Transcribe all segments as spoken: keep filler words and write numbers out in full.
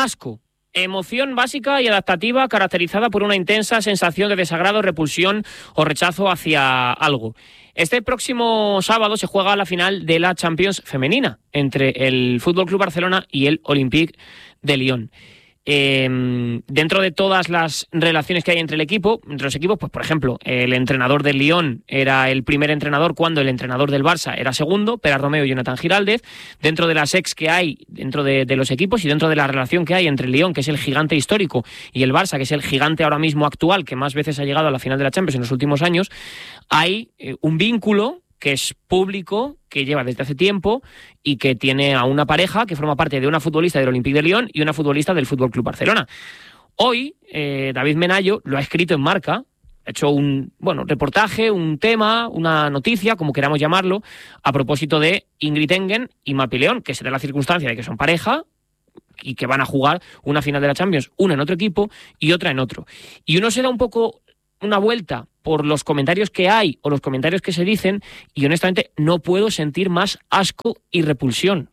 Asco. Emoción básica y adaptativa caracterizada por una intensa sensación de desagrado, repulsión o rechazo hacia algo. Este próximo sábado se juega la final de la Champions femenina entre el F C Barcelona y el Olympique de Lyon. Eh, dentro de todas las relaciones que hay entre el equipo, entre los equipos, pues por ejemplo, el entrenador del Lyon era el primer entrenador cuando el entrenador del Barça era segundo, Pere Romeu y Jonathan Giraldez. Dentro de las ex que hay dentro de, de los equipos y dentro de la relación que hay entre el Lyon, que es el gigante histórico, y el Barça, que es el gigante ahora mismo actual, que más veces ha llegado a la final de la Champions en los últimos años, hay eh, un vínculo que es público, que lleva desde hace tiempo y que tiene a una pareja que forma parte de una futbolista del Olympique de Lyon y una futbolista del F C Barcelona. Hoy, eh, David Menayo lo ha escrito en Marca, ha hecho un bueno reportaje, un tema, una noticia, como queramos llamarlo, a propósito de Ingrid Engen y Mapi León, que se da la circunstancia de que son pareja y que van a jugar una final de la Champions, una en otro equipo y otra en otro. Y uno se da un poco una vuelta por los comentarios que hay o los comentarios que se dicen y honestamente no puedo sentir más asco y repulsión.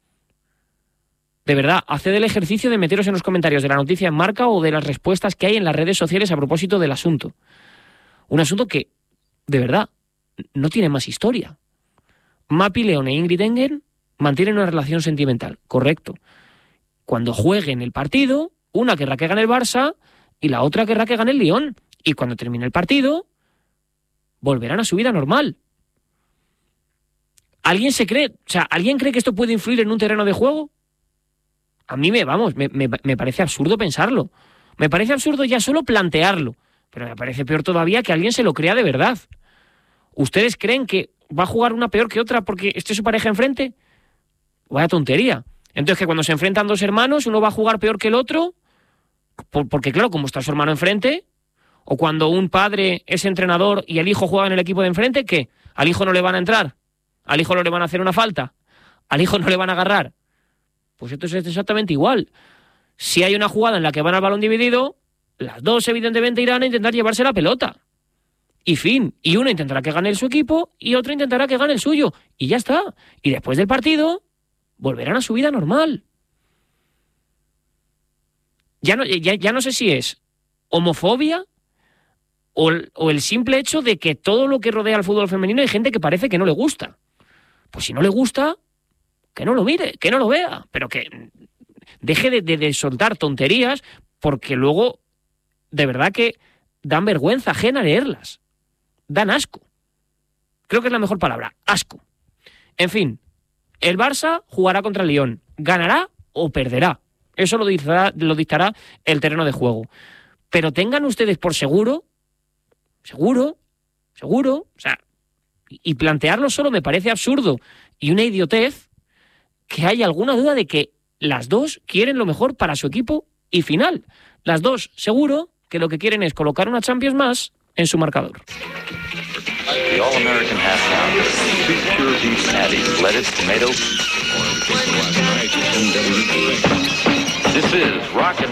De verdad, haced el ejercicio de meteros en los comentarios de la noticia en Marca o de las respuestas que hay en las redes sociales a propósito del asunto. Un asunto que, de verdad, no tiene más historia. Mapi León e Ingrid Engen mantienen una relación sentimental, correcto. Cuando jueguen el partido, una querrá que gane el Barça y la otra querrá que gane el Lyon. Y cuando termine el partido, volverán a su vida normal. ¿Alguien se cree, o sea, alguien cree que esto puede influir en un terreno de juego? A mí me, vamos, me, me, me parece absurdo pensarlo. Me parece absurdo ya solo plantearlo. Pero me parece peor todavía que alguien se lo crea de verdad. ¿Ustedes creen que va a jugar una peor que otra porque esté su pareja enfrente? Vaya tontería. Entonces, que cuando se enfrentan dos hermanos, uno va a jugar peor que el otro, por, porque claro, como está su hermano enfrente. O cuando un padre es entrenador y el hijo juega en el equipo de enfrente, ¿qué? ¿Al hijo no le van a entrar? ¿Al hijo no le van a hacer una falta? ¿Al hijo no le van a agarrar? Pues esto es exactamente igual. Si hay una jugada en la que van al balón dividido, las dos evidentemente irán a intentar llevarse la pelota. Y fin. Y uno intentará que gane su equipo y otro intentará que gane el suyo. Y ya está. Y después del partido, volverán a su vida normal. Ya no, ya, ya no sé si es homofobia O el, o el simple hecho de que todo lo que rodea al fútbol femenino hay gente que parece que no le gusta. Pues si no le gusta, que no lo mire, que no lo vea, pero que deje de, de, de soltar tonterías porque luego, de verdad que dan vergüenza ajena leerlas. Dan asco. Creo que es la mejor palabra, asco. En fin, el Barça jugará contra el Lyon. ¿Ganará o perderá? Eso lo dictará, lo dictará el terreno de juego. Pero tengan ustedes por seguro Seguro, seguro, o sea, y plantearlo solo me parece absurdo y una idiotez que haya alguna duda de que las dos quieren lo mejor para su equipo y final. Las dos, seguro, que lo que quieren es colocar una Champions más en su marcador. The All-American Half Pounder. Two pure beef patties, lettuce, tomato. This is Rockin'